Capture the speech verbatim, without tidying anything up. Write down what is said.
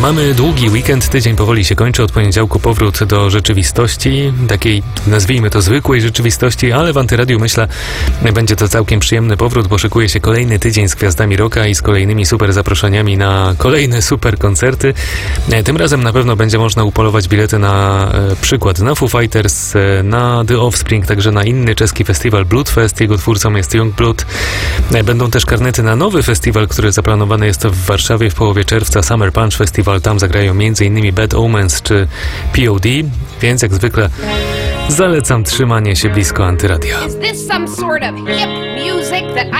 Mamy długi weekend, tydzień powoli się kończy, od poniedziałku powrót do rzeczywistości, takiej nazwijmy to zwykłej rzeczywistości, ale w Antyradiu myślę będzie to całkiem przyjemny powrót, bo szykuje się kolejny tydzień z gwiazdami rocka i z kolejnymi super zaproszeniami na kolejne super koncerty. Tym razem na pewno będzie można upolować bilety na e, przykład na Foo Fighters, e, na The Offspring, także na inny czeski festiwal Bloodfest, jego twórcą jest Youngblood. E, będą też karnety na nowy festiwal, który zaplanowany jest w Warszawie w połowie czerwca, Summer Punch Festival. Tam zagrają m.in. Bad Omens czy P O D, więc jak zwykle zalecam trzymanie się blisko Antyradia. Is this some sort of hip music that